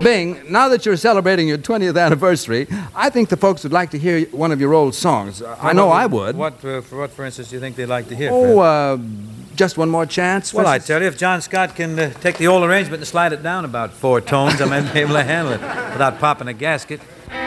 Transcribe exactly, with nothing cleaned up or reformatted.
Bing, now that you're celebrating your twentieth anniversary, I think the folks would like to hear one of your old songs. Uh, I know what, I would. What, uh, for what, for instance, do you think they'd like to hear? Oh, uh, just one more chance? Well, I tell you, if John Scott can uh, take the old arrangement and slide it down about four tones, I might be able to handle it without popping a gasket.